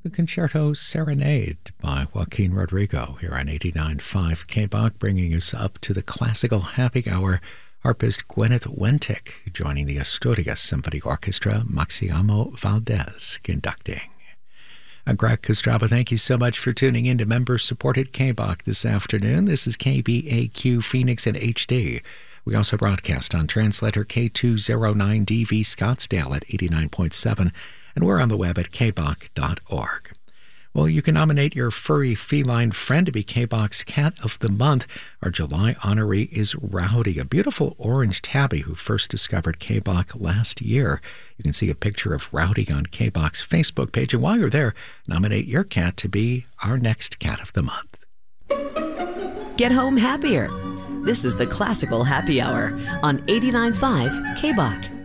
the Concerto Serenade by Joaquin Rodrigo here on 89.5 KBOC, bringing us up to the classical happy hour. Harpist Gwyneth Wentick joining the Asturias Symphony Orchestra, Maxiamo Valdez conducting. I'm Greg Kostraba. Thank you so much for tuning in to member-supported KBOC this afternoon. This is KBAQ Phoenix in HD. We also broadcast on translator K209DV Scottsdale at 89.7, and we're on the web at kbok.org. Well, you can nominate your furry feline friend to be KBOC's Cat of the Month. Our July honoree is Rowdy, a beautiful orange tabby who first discovered KBOC last year. You can see a picture of Rowdy on KBOC's Facebook page, and while you're there, nominate your cat to be our next Cat of the Month. Get home happier. This is the Classical Happy Hour on 89.5 KBOC.